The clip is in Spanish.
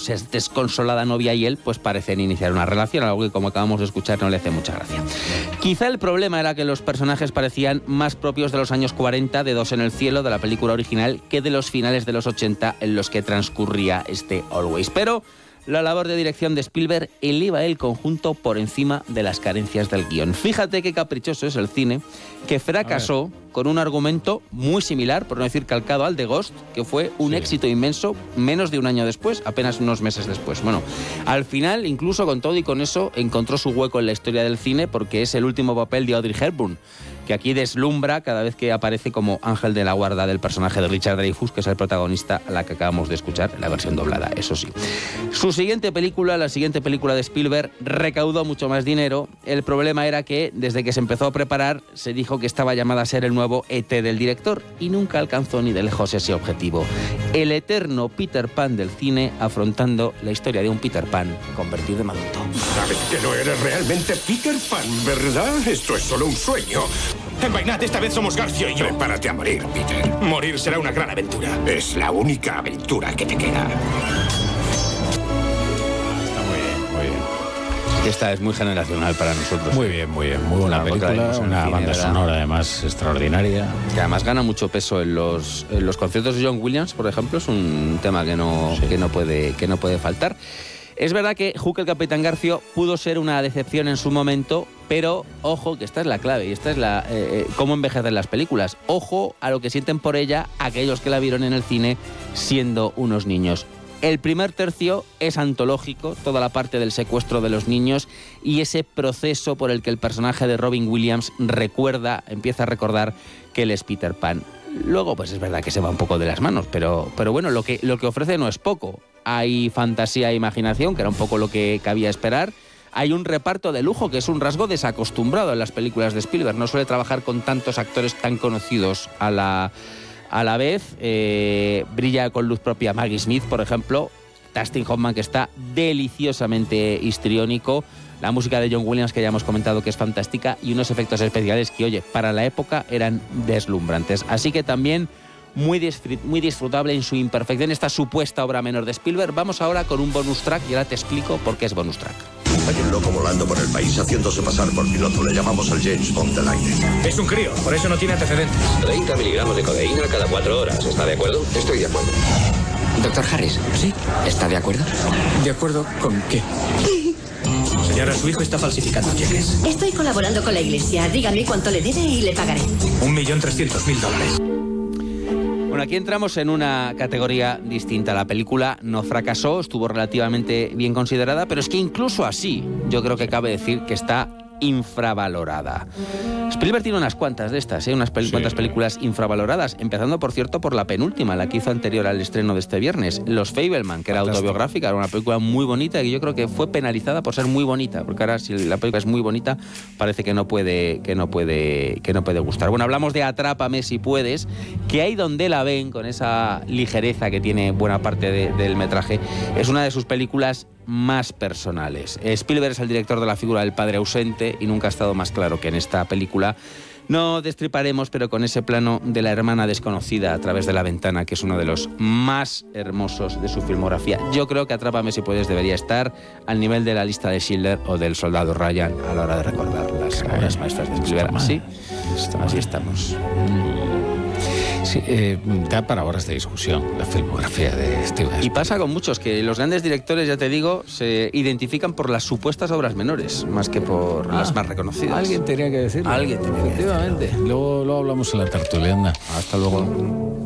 su desconsolada novia y él pues parecen iniciar una relación, algo que como acabamos de escuchar no le hace mucha gracia. Quizá el problema era que los personajes parecían más propios de los años 40 de Dos en el cielo, de la película original, que de los finales de los 80 en los que transcurría este Always. Pero la labor de dirección de Spielberg eleva el conjunto por encima de las carencias del guión. Fíjate qué caprichoso es el cine, que fracasó con un argumento muy similar, por no decir calcado, al de Ghost, que fue un éxito inmenso menos de un año después, apenas unos meses después. Bueno, al final, incluso con todo y con eso, encontró su hueco en la historia del cine porque es el último papel de Audrey Hepburn, que aquí deslumbra cada vez que aparece como ángel de la guarda del personaje de Richard Dreyfuss, que es el protagonista, a la que acabamos de escuchar, la versión doblada, eso sí. Su siguiente película, la siguiente película de Spielberg, recaudó mucho más dinero. El problema era que, desde que se empezó a preparar, se dijo que estaba llamada a ser el nuevo E.T. del director, y nunca alcanzó ni de lejos ese objetivo. El eterno Peter Pan del cine, afrontando la historia de un Peter Pan convertido en adulto. Sabes que no eres realmente Peter Pan, ¿verdad? Esto es solo un sueño. Envainad, esta vez somos Garcio y yo. Prepárate a morir, Peter. Morir será una gran aventura. Es la única aventura que te queda. Está muy bien, muy bien. Esta es muy generacional para nosotros. Muy bien, muy bien. Muy buena película, una banda sonora además extraordinaria. Que además gana mucho peso en los conciertos de John Williams, por ejemplo, es un tema que no puede faltar. Es verdad que Hook, el Capitán Garfio, pudo ser una decepción en su momento, pero ojo, que esta es la clave, y esta es la cómo envejecen las películas. Ojo a lo que sienten por ella aquellos que la vieron en el cine siendo unos niños. El primer tercio es antológico, toda la parte del secuestro de los niños y ese proceso por el que el personaje de Robin Williams empieza a recordar que él es Peter Pan. Luego, pues es verdad que se va un poco de las manos, pero bueno, lo que ofrece no es poco. Hay fantasía e imaginación, que era un poco lo que cabía esperar. Hay un reparto de lujo, que es un rasgo desacostumbrado en las películas de Spielberg. No suele trabajar con tantos actores tan conocidos a la vez. Brilla con luz propia Maggie Smith, por ejemplo. Dustin Hoffman, que está deliciosamente histriónico. La música de John Williams, que ya hemos comentado que es fantástica. Y unos efectos especiales que, oye, para la época eran deslumbrantes. Así que también muy disfrutable en su imperfección esta supuesta obra menor de Spielberg. Vamos ahora con un bonus track y ahora te explico por qué es bonus track. Hay un loco volando por el país haciéndose pasar por piloto. Le llamamos al James Bond del aire. Es un crío, por eso no tiene antecedentes. 30 miligramos de codeína cada 4 horas. ¿Está de acuerdo? Estoy de acuerdo. Doctor Harris. ¿Sí? ¿Está de acuerdo? ¿De acuerdo con qué? Señora, su hijo está falsificando cheques. Estoy colaborando con la iglesia. Dígame cuánto le debe y le pagaré. 1.300.000 $. Bueno, aquí entramos en una categoría distinta. La película no fracasó, estuvo relativamente bien considerada, pero es que incluso así yo creo que cabe decir que está infravalorada. Spielberg tiene unas cuantas de estas, cuantas películas infravaloradas, empezando, por cierto, por la penúltima, la que hizo anterior al estreno de este viernes, Los Fabelman, que era autobiográfica, era una película muy bonita y que yo creo que fue penalizada por ser muy bonita, porque ahora si la película es muy bonita, parece que no puede gustar. Bueno, hablamos de Atrápame si puedes, que ahí donde la ven, con esa ligereza que tiene buena parte del metraje, es una de sus películas más personales. Spielberg es el director de la figura del padre ausente y nunca ha estado más claro que en esta película. No destriparemos, pero con ese plano de la hermana desconocida a través de la ventana, que es uno de los más hermosos de su filmografía. Yo creo que Atrápame si puedes debería estar al nivel de La lista de Schindler o del Soldado Ryan a la hora de recordar las obras maestras de Spielberg. Así estamos. Sí, da para horas de discusión la filmografía de Steven. Y pasa con muchos, que los grandes directores, ya te digo, se identifican por las supuestas obras menores, más que por las más reconocidas. Alguien tenía que decirlo. Alguien tenía que decirlo. Efectivamente. Luego hablamos en la tertulia. Hasta luego.